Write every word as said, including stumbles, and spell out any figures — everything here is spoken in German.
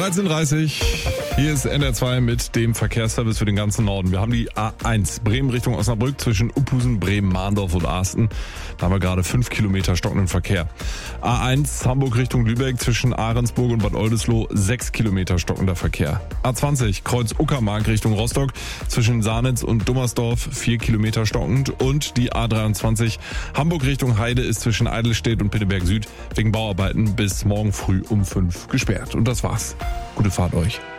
dreizehn Uhr dreißig, hier ist N R zwei mit dem Verkehrsservice für den ganzen Norden. Wir haben die A eins Bremen Richtung Osnabrück zwischen Uphusen, Bremen, Mahndorf und Asten. Da haben wir gerade fünf Kilometer stockenden Verkehr. A eins Hamburg Richtung Lübeck zwischen Ahrensburg und Bad Oldesloe sechs Kilometer stockender Verkehr. A zwanzig Kreuz Uckermark Richtung Rostock zwischen Sahnitz und Dummersdorf vier Kilometer stockend. Und die A dreiundzwanzig Hamburg Richtung Heide ist zwischen Eidelstedt und Pitteberg Süd wegen Bauarbeiten bis morgen früh um fünf gesperrt. Und das war's. Gute Fahrt euch.